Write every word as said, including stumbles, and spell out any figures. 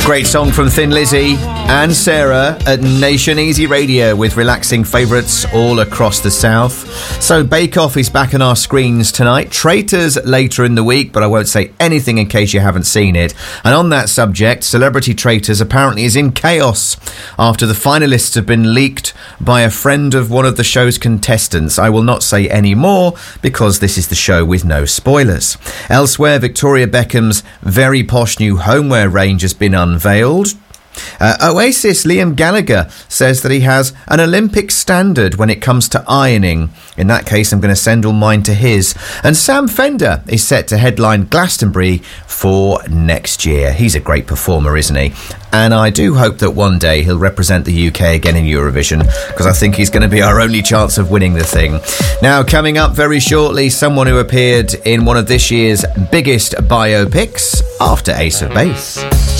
Great song from Thin Lizzy and Sarah at Nation Easy Radio with relaxing favourites all across the south. So Bake Off is back on our screens tonight. Traitors later in the week, but I won't say anything in case you haven't seen it. And on that subject, Celebrity Traitors apparently is in chaos after the finalists have been leaked by a friend of one of the show's contestants. I will not say any more because this is the show with no spoilers. Elsewhere, Victoria Beckham's very posh new homeware range has been unveiled. Uh, Oasis Liam Gallagher says that he has an Olympic standard when it comes to ironing. In that case, I'm going to send all mine to his. And Sam Fender is set to headline Glastonbury for next year. He's a great performer, isn't he? And I do hope that one day he'll represent the U K again in Eurovision, because I think he's going to be our only chance of winning the thing. Now, coming up very shortly, someone who appeared in one of this year's biggest biopics after Ace of Base.